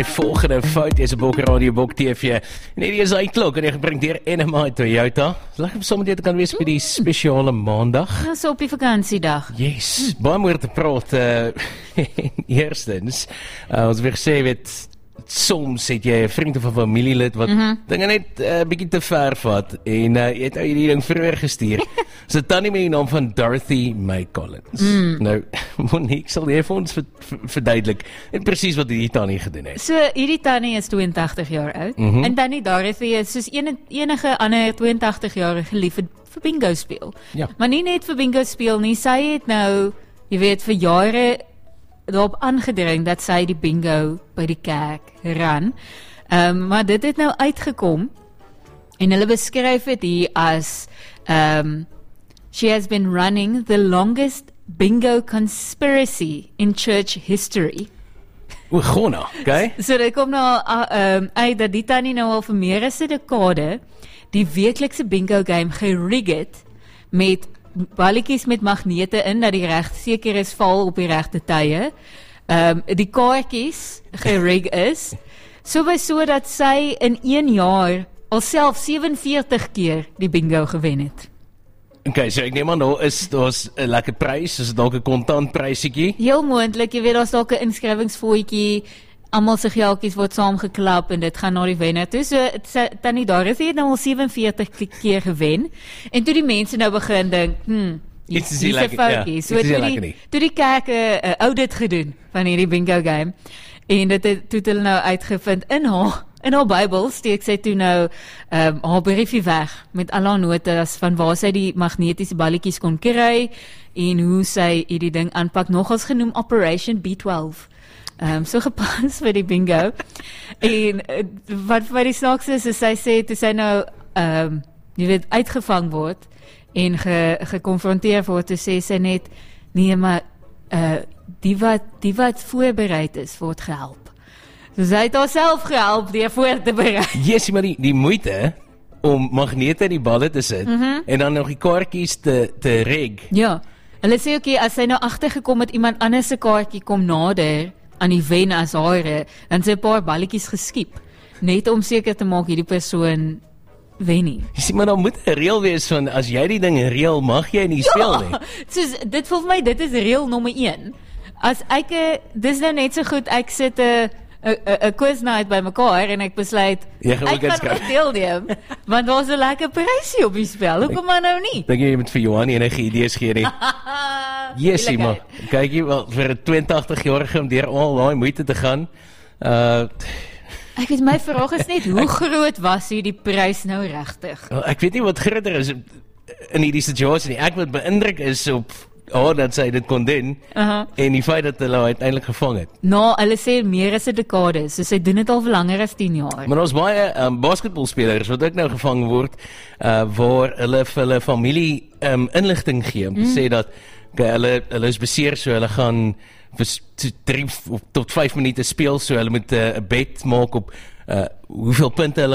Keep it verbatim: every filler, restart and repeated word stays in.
Volgende fout is 'n Bok Radio Bok T V. Nee, die is uitklok en die gebring deur N M I Toyota. Lag op sommer dit kan wees vir die spesiale maandag. Ja, so op die vakansiedag. Yes, baie meer te praat. Uh, eerstens, uh, ons weer gesê het soms het jy 'n vriend of 'n familielid wat mm-hmm. dinge net 'n uh, bietjie te ver vat en uh, jy het nou hierdie ding vroeër gestuur. So tannie met die naam van Dorothy May Collins. Mm. Nou, Monique sal jy vir ons verduidelik en presies wat hierdie tannie gedoen het. So hierdie tannie is twee en tagtig jaar oud mm-hmm. en tannie Dorothy is soos een, enige ander twee en tagtig-jarige lief vir, vir bingo speel. Ja. Maar nie net vir bingo speel nie, sy het nou, jy weet, vir jare daarop aangedring dat sy die bingo by die kerk ran. Um, maar dit het nou uitgekom en hulle beskryf dit hier as um, she has been running the longest bingo conspiracy in church history. O, gona, okay? So dit kom nou uh, um, uit dat die tannie nou al vir meer as 'n dekade die weeklikse bingo game gerig het met balletjies met magnete in, dat die reg seker is val op die regte tye. Um, die kaartjies gerig is, so by so dat sy in een jaar alself sewenveertig keer die bingo gewen het. Okay, so ek neem aan, daar is daar's 'n lekker prys, is dalk 'n kontant prysetjie? Heel moontlik, jy weet, daar's dalk 'n inskrywingsfooitjie, almal se geldjies word saamgeklap en dit gaan na die wenner toe. So tannie Dorothy het nou al sewenveertig keer gewen en toe die mense nou begin dink, hmm, iets is nie lekker, ja, so toe die, toe die kerk 'n uh, audit gedoen van hierdie bingo game en dit het toe hulle nou uitgevind in haar in haar Bybel steek sy toe nou um, haar briefie weg met al haar notas van waar sy die magnetiese balletjies kon kry en hoe sy hierdie ding aanpak, nogals genoem Operation B twaalf. Um, so gepas vir die bingo. En uh, wat vir die snaaks is, is sy sê, toe sy nou, um, jy weet, uitgevang word en ge, geconfronteer word, toe sê sy net, nee, maar uh, die, wat, die wat voorbereid is, word gehelp. So sy het haarself gehelp deur voor te berei. Yes, maar die, die moeite om magnete in die balle te sit mm-hmm. en dan nog die kaartjies te, te rig. Ja, hulle sê, okay, as sy nou agtergekom het, iemand anders se kaartjie kom nader aan die wen as haar, dan sy 'n paar balletjies geskiep, net om seker te maak hierdie persoon wen nie. Jy sê, maar dan moet 'n reël wees van, as jy die ding reël, mag jy nie speel nie. Ja, soos, dit voel vir my, dit is reël nommer een. As ek, dis nou net so goed, ek sit 'n 'n quiz night by mekaar en ek besluit, ja, ek kan ook deelneem, want daar's 'n lekker prysie op die spel, hoekom maar nou nie? Dink jy moet vir Johan enige idees gee nie? Yesie, maar kyk jy wel, vir 'n twee en tagtig-jarige om deur al daai moeite te gaan, uh, ek weet, my vraag is net, hoe groot was hierdie prys nou regtig? Well, ek weet nie wat groter is in hierdie situasie nie. Ek wat beïndruk is op oh, dat sy dit kon doen, uh-huh. en die feit dat hulle uiteindelik gevang het. Nou, hulle sê meer as 'n dekade, so sy doen dit al vir langer as tien jaar. Maar ons baie um, basketbalspelers wat ook nou gevang word, uh, waar hulle vir hulle familie um, inligting gee, om te mm. sê dat okay, hulle, hulle is beseer, so hulle gaan vir drie tot vyf minute speel, so hulle moet 'n uh, bet maak op uh, hoeveel punte hulle